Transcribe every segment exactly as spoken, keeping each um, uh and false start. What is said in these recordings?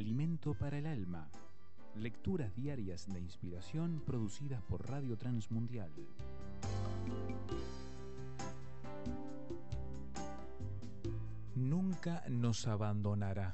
Alimento para el alma. Lecturas diarias de inspiración producidas por Radio Transmundial. Nunca nos abandonará.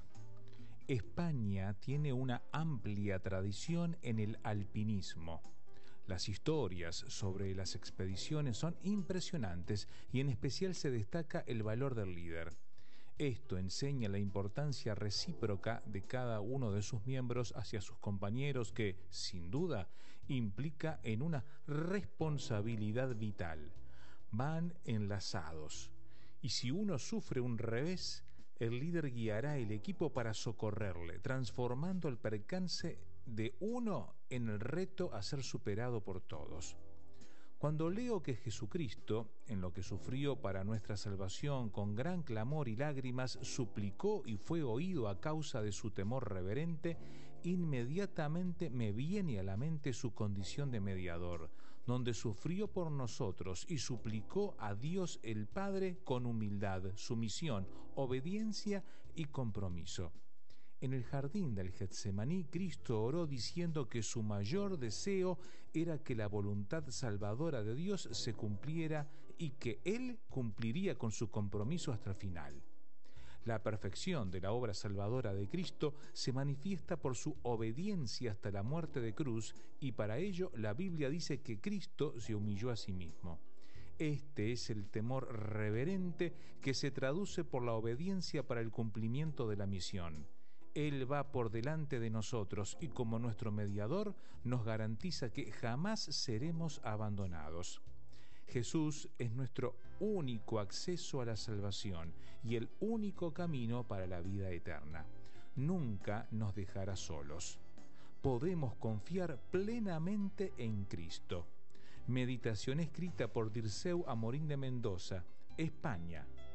España tiene una amplia tradición en el alpinismo. Las historias sobre las expediciones son impresionantes y en especial se destaca el valor del líder. Esto enseña la importancia recíproca de cada uno de sus miembros hacia sus compañeros que, sin duda, implica en una responsabilidad vital. Van enlazados. Y si uno sufre un revés, el líder guiará el equipo para socorrerle, transformando el percance de uno en el reto a ser superado por todos. Cuando leo que Jesucristo, en lo que sufrió para nuestra salvación, con gran clamor y lágrimas, suplicó y fue oído a causa de su temor reverente, inmediatamente me viene a la mente su condición de mediador, donde sufrió por nosotros y suplicó a Dios el Padre con humildad, sumisión, obediencia y compromiso. En el jardín del Getsemaní, Cristo oró diciendo que su mayor deseo era que la voluntad salvadora de Dios se cumpliera y que Él cumpliría con su compromiso hasta el final. La perfección de la obra salvadora de Cristo se manifiesta por su obediencia hasta la muerte de cruz, y para ello la Biblia dice que Cristo se humilló a sí mismo. Este es el temor reverente que se traduce por la obediencia para el cumplimiento de la misión. Él va por delante de nosotros y como nuestro mediador nos garantiza que jamás seremos abandonados. Jesús es nuestro único acceso a la salvación y el único camino para la vida eterna. Nunca nos dejará solos. Podemos confiar plenamente en Cristo. Meditación escrita por Dirceu Amorín de Mendoza, España,